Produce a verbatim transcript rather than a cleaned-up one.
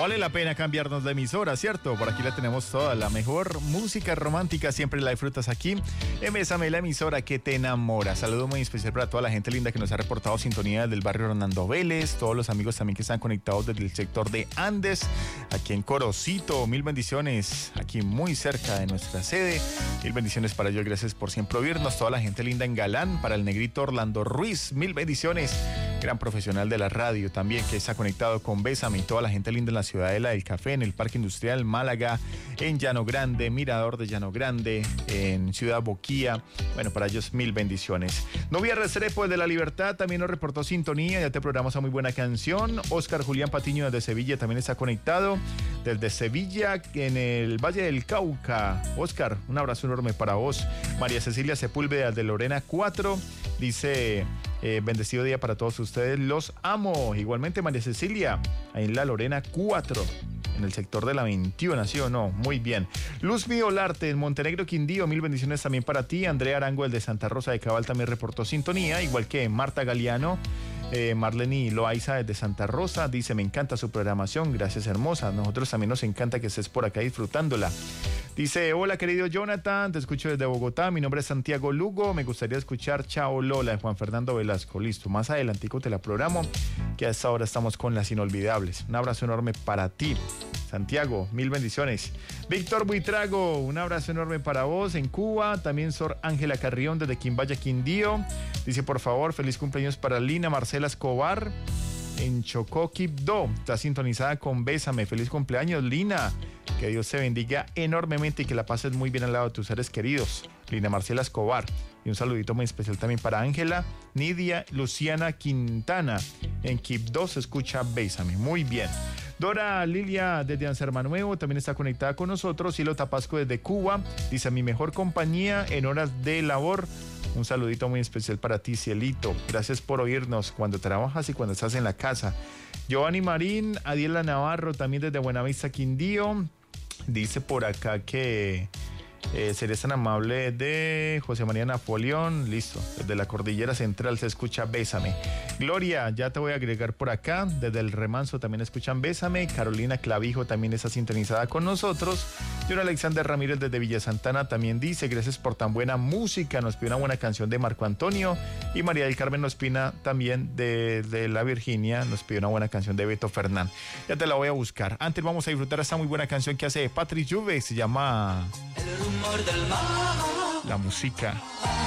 vale la pena cambiarnos de emisora, ¿cierto? Por aquí la tenemos toda, la mejor música romántica, siempre la disfrutas aquí en Bésame, la emisora que te enamora. Saludo muy especial para toda la gente linda que nos ha reportado sintonía del barrio Hernando Vélez, todos los amigos también que están conectados desde el sector de Andes, aquí en Corocito, mil bendiciones, aquí muy cerca de nuestra sede, mil bendiciones para ellos, gracias por siempre oírnos, toda la gente linda en Galán, para el negrito Orlando Ruiz, mil bendiciones, gran profesional de la radio también que está conectado con Bésame, y toda la gente linda en la Ciudadela del Café, en el Parque Industrial Málaga, en Llano Grande, Mirador de Llano Grande, en Ciudad Boquía, bueno, para ellos mil bendiciones. Novia Restrepo de la Libertad también nos reportó sintonía, ya te programamos a muy buena canción. Oscar Julián Patiño desde Sevilla también está conectado, desde Sevilla en el Valle del Cauca. Oscar, un abrazo enorme para vos. María Cecilia Sepúlveda de Lorena cuatro dice... Eh, bendecido día para todos ustedes, los amo. Igualmente María Cecilia, ahí en la Lorena cuatro, en el sector de la veintiuno, ¿sí o no? Muy bien. Luz Olarte en Montenegro, Quindío, mil bendiciones también para ti. Andrea Arango, el de Santa Rosa de Cabal, también reportó sintonía, igual que Marta Galeano. Eh, Marlene Loaiza desde Santa Rosa dice: me encanta su programación, gracias hermosa, nosotros también nos encanta que estés por acá disfrutándola. Dice: hola querido Jonathan, te escucho desde Bogotá, mi nombre es Santiago Lugo, me gustaría escuchar Chao Lola de Juan Fernando Velasco. Listo, más adelantico te la programo, que a esta hora estamos con las inolvidables. Un abrazo enorme para ti, Santiago, mil bendiciones. Víctor Buitrago, un abrazo enorme para vos en Cuba. También Sor Ángela Carrión desde Quimbaya, Quindío. Dice: por favor, feliz cumpleaños para Lina Marcela Escobar en Chocó, Quibdó. Está sintonizada con Bésame. Feliz cumpleaños, Lina. Que Dios te bendiga enormemente y que la pases muy bien al lado de tus seres queridos. Lina Marcela Escobar. Y un saludito muy especial también para Ángela Nidia Luciana Quintana. En Quibdó se escucha Bésame. Muy bien. Dora Lilia desde Anserma Nuevo también está conectada con nosotros. Cielo Tapasco desde Cuba dice: mi mejor compañía en horas de labor. Un saludito muy especial para ti, Cielito. Gracias por oírnos cuando trabajas y cuando estás en la casa. Giovanni Marín, Adiela Navarro también desde Buenavista, Quindío. Dice por acá que eh, serías tan amable de José María Napoleón. Listo, desde la Cordillera Central se escucha Bésame. Gloria, ya te voy a agregar por acá. Desde el Remanso también escuchan Bésame. Carolina Clavijo también está sintonizada con nosotros. John Alexander Ramírez desde Villa Santana también dice: gracias por tan buena música. Nos pide una buena canción de Marco Antonio. Y María del Carmen Ospina también de, de la Virginia nos pide una buena canción de Beto Fernán. Ya te la voy a buscar. Antes vamos a disfrutar esta muy buena canción que hace Patrick Juve. Se llama... El rumor del mar. La música.